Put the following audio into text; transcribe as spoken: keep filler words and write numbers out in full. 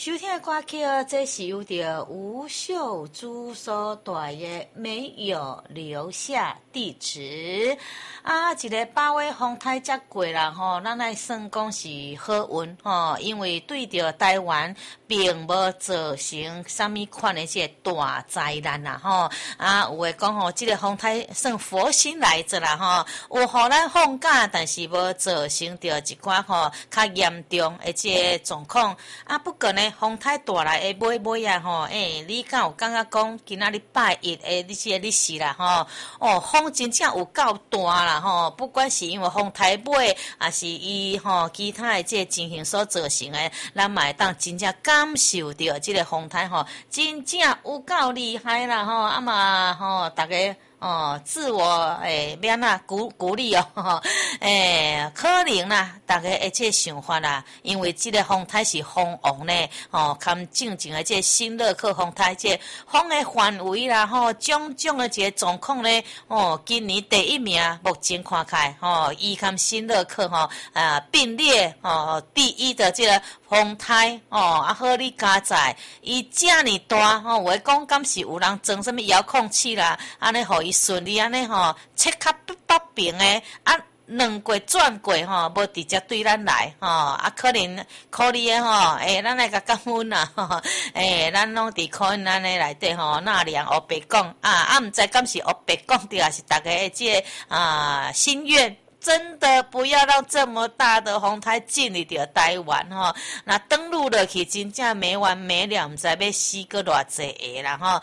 收听的歌曲，这是由着吴秀珠所带的《没有留下地址》啊，一个八月风台才过啦吼，咱来算讲是好运吼，因为对着台湾并无造成什么款的这大灾难啦吼啊，有诶讲吼，这个风台算佛心来着啦吼，有互咱放假，但是无造成着一寡吼较严重的这状况啊，不过呢。风台大来的尾尾啊吼，诶、欸，你敢有感觉讲今仔日拜一的你这日时啦吼？哦，风真正有够大啦吼！不管是因为风台尾，还是伊吼其他的这情形所造成的，咱嘛会当真正感受到这个风台吼，真正有够厉害啦吼！啊嘛吼，大家。哦，自我诶，免啦鼓鼓励哦，诶，可能啦，大家一切想法啦，因为这个风台是风王呢，哦，看正经的这新乐克风台，这风的范围啦，吼，种种的这状况呢，哦，今年第一名，目前看开，哦，伊看新乐克吼啊并列哦第一的这个风台哦，啊好你加载，伊这么大，吼、哦，我讲敢是有人装什么遥控器啦，安尼互伊。顺利安尼吼，切卡不北平诶，啊，两过转过吼，无直接对咱来吼，啊，可能可能诶吼，诶、欸，咱来甲感恩啦，吼，诶、欸，咱拢伫可能安尼内底吼，纳凉黑白讲啊，啊，毋知敢是黑白讲着，还是大家诶这个、啊心愿。真的不要让这么大的风台进入到台湾吼，那登陆落去真正没完没了，毋知要死个偌济个啦吼。